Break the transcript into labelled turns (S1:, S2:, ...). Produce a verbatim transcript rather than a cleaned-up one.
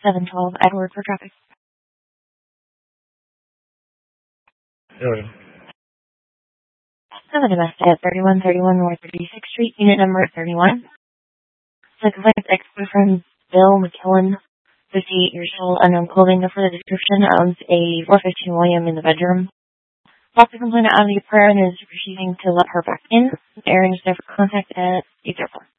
S1: seven twelve Edward for traffic.
S2: Yeah.
S1: Have a domestic at thirty-one thirty-one North thirty-sixth Street, unit number thirty-one. The complaint's ex-boyfriend, Bill McKillen, fifty-eight years old, unknown clothing for the description, owns a four fifteen William in the bedroom. Locked the complainant out of the prayer and is refusing to let her back in. The area is there for contact at eight oh four.